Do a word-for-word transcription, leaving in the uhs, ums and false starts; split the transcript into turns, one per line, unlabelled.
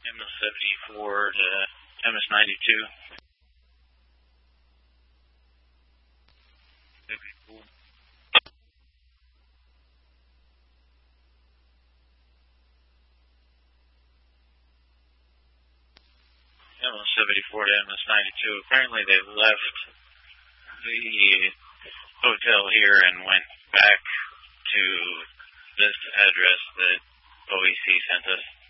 M S seventy-four to M S ninety-two. seventy-four. M S seventy-four to M S ninety-two. Apparently they left the hotel here and went back to this address that O E C sent us.